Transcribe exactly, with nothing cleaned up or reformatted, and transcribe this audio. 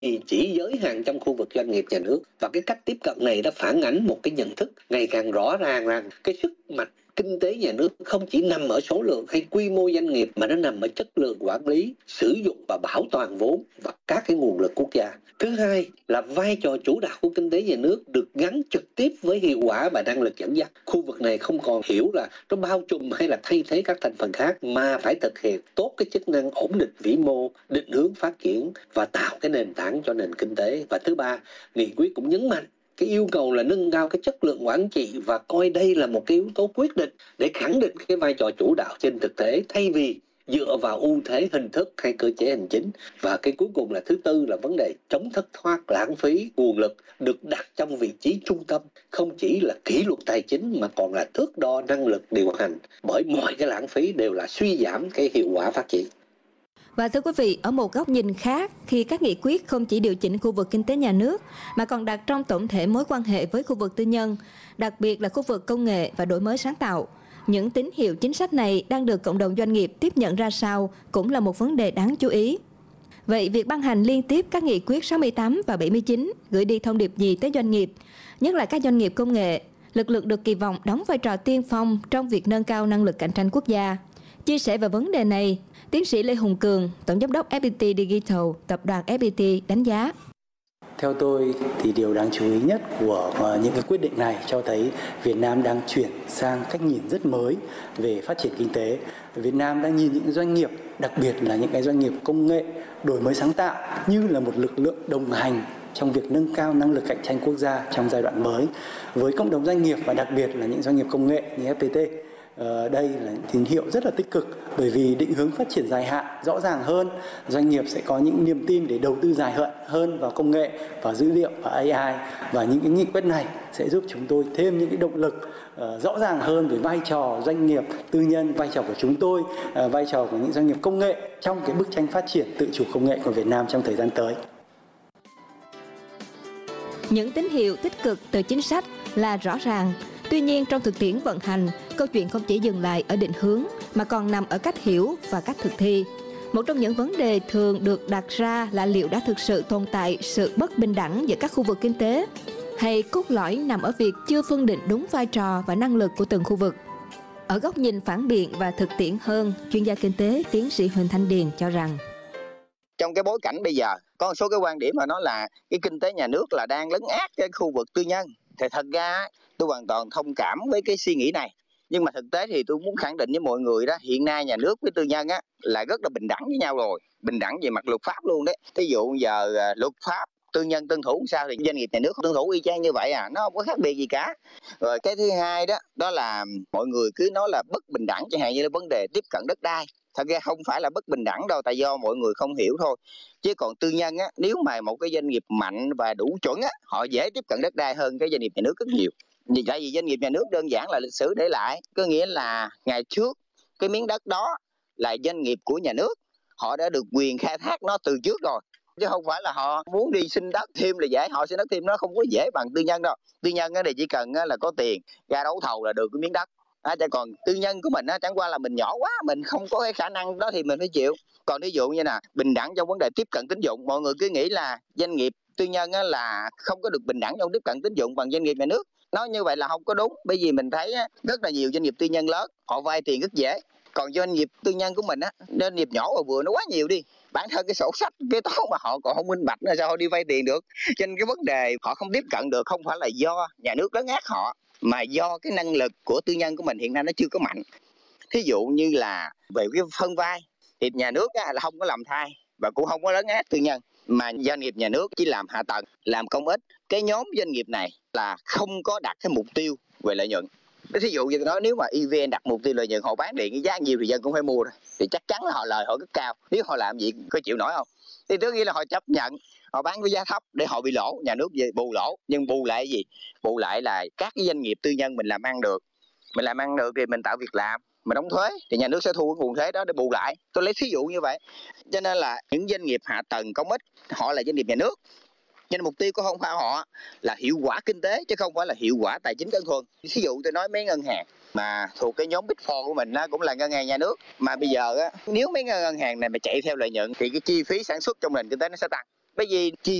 chỉ giới hạn trong khu vực doanh nghiệp nhà nước. Và cái cách tiếp cận này đã phản ánh một cái nhận thức ngày càng rõ ràng rằng cái sức mạnh kinh tế nhà nước không chỉ nằm ở số lượng hay quy mô doanh nghiệp, mà nó nằm ở chất lượng quản lý, sử dụng và bảo toàn vốn và các cái nguồn lực quốc gia. Thứ hai là vai trò chủ đạo của kinh tế nhà nước được gắn trực tiếp với hiệu quả và năng lực dẫn dắt. Khu vực này không còn hiểu là nó bao trùm hay là thay thế các thành phần khác, mà phải thực hiện tốt cái chức năng ổn định vĩ mô, định hướng phát triển và tạo cái nền tảng cho nền kinh tế. Và thứ ba, nghị quyết cũng nhấn mạnh cái yêu cầu là nâng cao cái chất lượng quản trị và coi đây là một cái yếu tố quyết định để khẳng định cái vai trò chủ đạo trên thực tế, thay vì dựa vào ưu thế hình thức hay cơ chế hành chính. Và cái cuối cùng là thứ tư là vấn đề chống thất thoát lãng phí nguồn lực được đặt trong vị trí trung tâm, không chỉ là kỷ luật tài chính mà còn là thước đo năng lực điều hành, bởi mọi cái lãng phí đều là suy giảm cái hiệu quả phát triển. Và thưa quý vị, ở một góc nhìn khác, khi các nghị quyết không chỉ điều chỉnh khu vực kinh tế nhà nước mà còn đặt trong tổng thể mối quan hệ với khu vực tư nhân, đặc biệt là khu vực công nghệ và đổi mới sáng tạo, những tín hiệu chính sách này đang được cộng đồng doanh nghiệp tiếp nhận ra sao cũng là một vấn đề đáng chú ý. Vậy việc ban hành liên tiếp các nghị quyết sáu mươi tám và bảy mươi chín gửi đi thông điệp gì tới doanh nghiệp, nhất là các doanh nghiệp công nghệ, lực lượng được kỳ vọng đóng vai trò tiên phong trong việc nâng cao năng lực cạnh tranh quốc gia? Chia sẻ về vấn đề này, tiến sĩ Lê Hùng Cường, Tổng giám đốc ép pê tê Digital, tập đoàn ép pê tê đánh giá. Theo tôi thì điều đáng chú ý nhất của những cái quyết định này cho thấy Việt Nam đang chuyển sang cách nhìn rất mới về phát triển kinh tế. Việt Nam đang nhìn những doanh nghiệp, đặc biệt là những cái doanh nghiệp công nghệ, đổi mới sáng tạo như là một lực lượng đồng hành trong việc nâng cao năng lực cạnh tranh quốc gia trong giai đoạn mới với cộng đồng doanh nghiệp, và đặc biệt là những doanh nghiệp công nghệ như ép pê tê. Ờ, đây là tín hiệu rất là tích cực, bởi vì định hướng phát triển dài hạn rõ ràng hơn, doanh nghiệp sẽ có những niềm tin để đầu tư dài hạn hơn vào công nghệ, vào dữ liệu và a i, và những cái nghị quyết này sẽ giúp chúng tôi thêm những cái động lực uh, rõ ràng hơn về vai trò doanh nghiệp tư nhân, vai trò của chúng tôi, uh, vai trò của những doanh nghiệp công nghệ trong cái bức tranh phát triển tự chủ công nghệ của Việt Nam trong thời gian tới. Những tín hiệu tích cực từ chính sách là rõ ràng. Tuy nhiên, trong thực tiễn vận hành, câu chuyện không chỉ dừng lại ở định hướng mà còn nằm ở cách hiểu và cách thực thi. Một trong những vấn đề thường được đặt ra là liệu đã thực sự tồn tại sự bất bình đẳng giữa các khu vực kinh tế, hay cốt lõi nằm ở việc chưa phân định đúng vai trò và năng lực của từng khu vực. Ở góc nhìn phản biện và thực tiễn hơn, chuyên gia kinh tế tiến sĩ Huỳnh Thanh Điền cho rằng trong cái bối cảnh bây giờ có một số cái quan điểm mà nói là cái kinh tế nhà nước là đang lấn át cái khu vực tư nhân, thì thật ra tôi hoàn toàn thông cảm với cái suy nghĩ này. Nhưng mà thực tế thì tôi muốn khẳng định với mọi người đó, hiện nay nhà nước với tư nhân á là rất là bình đẳng với nhau rồi, bình đẳng về mặt luật pháp luôn đấy. Thí dụ giờ luật pháp tư nhân tuân thủ sao thì doanh nghiệp nhà nước tuân thủ y chang như vậy à, nó không có khác biệt gì cả. Rồi cái thứ hai đó đó là mọi người cứ nói là bất bình đẳng, chẳng hạn như là vấn đề tiếp cận đất đai. Thật ra không phải là bất bình đẳng đâu, tại do mọi người không hiểu thôi. Chứ còn tư nhân á, nếu mà một cái doanh nghiệp mạnh và đủ chuẩn á, họ dễ tiếp cận đất đai hơn cái doanh nghiệp nhà nước rất nhiều. Vì tại vì doanh nghiệp nhà nước đơn giản là lịch sử để lại, có nghĩa là ngày trước cái miếng đất đó là doanh nghiệp của nhà nước, họ đã được quyền khai thác nó từ trước rồi, chứ không phải là họ muốn đi xin đất thêm là dễ. Họ xin đất thêm nó không có dễ bằng tư nhân đâu. Tư nhân thì chỉ cần là có tiền ra đấu thầu là được cái miếng đất. À, còn tư nhân của mình á, chẳng qua là mình nhỏ quá, mình không có cái khả năng đó thì mình phải chịu. Còn ví dụ như là bình đẳng trong vấn đề tiếp cận tín dụng, mọi người cứ nghĩ là doanh nghiệp tư nhân á, là không có được bình đẳng trong tiếp cận tín dụng bằng doanh nghiệp nhà nước. Nói như vậy là không có đúng, bởi vì mình thấy á, rất là nhiều doanh nghiệp tư nhân lớn họ vay tiền rất dễ. Còn doanh nghiệp tư nhân của mình á, doanh nghiệp nhỏ và vừa nó quá nhiều đi, bản thân cái sổ sách kế toán mà họ còn không minh bạch là sao họ đi vay tiền được. Cho nên cái vấn đề họ không tiếp cận được không phải là do nhà nước lấn át họ, mà do cái năng lực của tư nhân của mình hiện nay nó chưa có mạnh. Thí dụ như là về cái phân vai thì nhà nước á, là không có làm thay và cũng không có lấn át tư nhân, mà doanh nghiệp nhà nước chỉ làm hạ tầng, làm công ích. Cái nhóm doanh nghiệp này là không có đặt cái mục tiêu về lợi nhuận. Thí dụ như tôi nói, nếu mà e vê en đặt mục tiêu lợi nhuận, họ bán điện cái giá nhiều thì dân cũng phải mua rồi, thì chắc chắn là họ lời họ rất cao. Nếu họ làm gì có chịu nổi không? Thì tức nghĩa là họ chấp nhận họ bán với giá thấp để họ bị lỗ, nhà nước về bù lỗ. Nhưng bù lại gì? Bù lại là các cái doanh nghiệp tư nhân mình làm ăn được, mình làm ăn được thì mình tạo việc làm, mình đóng thuế thì nhà nước sẽ thu cái nguồn thuế đó để bù lại. Tôi lấy thí dụ như vậy. Cho nên là những doanh nghiệp hạ tầng công ích họ là doanh nghiệp nhà nước, cho nên mục tiêu của không phải họ là hiệu quả kinh tế chứ không phải là hiệu quả tài chính đơn thuần. Ví dụ tôi nói mấy ngân hàng mà thuộc cái nhóm Big Four của mình á, cũng là ngân hàng nhà nước, mà bây giờ á, nếu mấy ngân hàng này mà chạy theo lợi nhuận thì cái chi phí sản xuất trong nền kinh tế nó sẽ tăng. bởi vì chi